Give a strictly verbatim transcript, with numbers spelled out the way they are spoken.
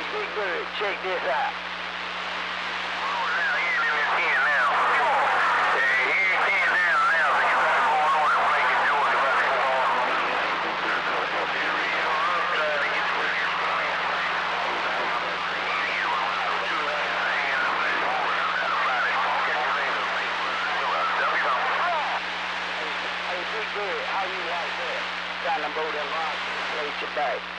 Big Bird, check this out. Hey, Big Bird, how you like that? Trying to boat and launch and play your back.